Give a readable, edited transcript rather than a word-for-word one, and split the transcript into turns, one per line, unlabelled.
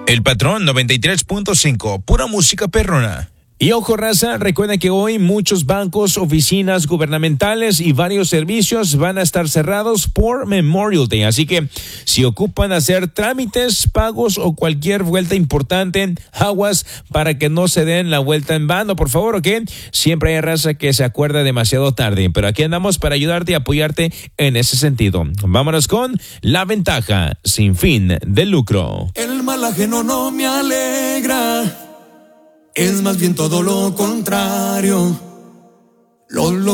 El Patrón 93.5, pura música perrona. Y ojo, raza, recuerden que hoy muchos bancos, oficinas gubernamentales y varios servicios van a estar cerrados por Memorial Day. Así que si ocupan hacer trámites, pagos o cualquier vuelta importante, aguas para que no se den la vuelta en vano, por favor, ¿ok? Siempre hay raza que se acuerda demasiado tarde, pero aquí andamos para ayudarte y apoyarte en ese sentido. Vámonos con La Ventaja, sin fin de lucro.
El mal ajeno no me alegra. Es más bien todo lo contrario. Lo